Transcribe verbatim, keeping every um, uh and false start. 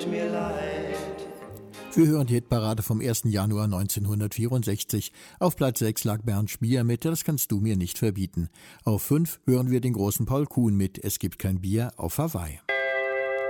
mir leid. Wir hören die Hitparade vom ersten Januar neunzehnhundertvierundsechzig. Auf Platz sechs lag Bernd Schmier mit Das kannst du mir nicht verbieten. Auf fünf hören wir den großen Paul Kuhn mit Es gibt kein Bier auf Hawaii.